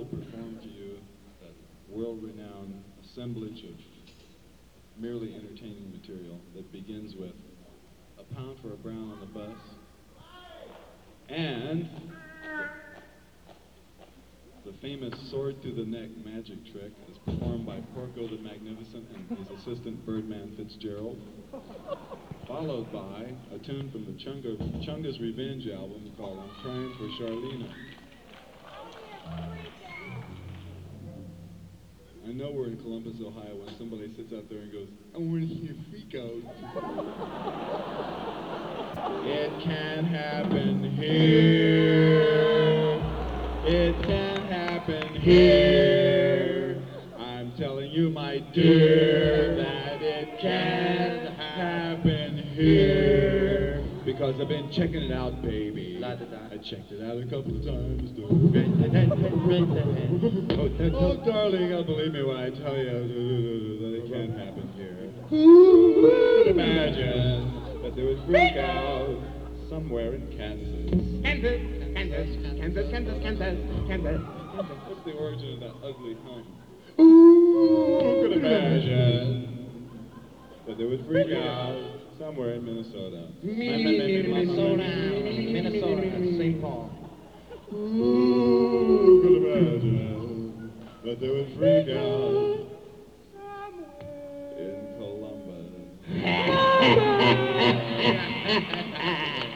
perform to you that world-renowned assemblage of merely entertaining material that begins with A Pound for a Brown on the Bus and the famous sword through the neck magic trick is performed by Porco the Magnificent and his assistant Birdman Fitzgerald, followed by a tune from the Chunga's Revenge album called I'm Crying for Charlena. I know we're in Columbus, Ohio, when somebody sits out there and goes, I want to hear Freak Out. It can happen here. It can happen here. I'm telling you, my dear, that it can happen here. Because I've been checking it out, baby. I checked it out a couple of times. Oh, darling, I'll believe me when I tell you that it can happen here. Who would imagine that they would freak out somewhere in Kansas? Kansas. What's the origin of that ugly hum? Who could imagine that they would freak out somewhere in Minnesota? Minnesota, St. Paul. Who could imagine that they would freak out in Columbus?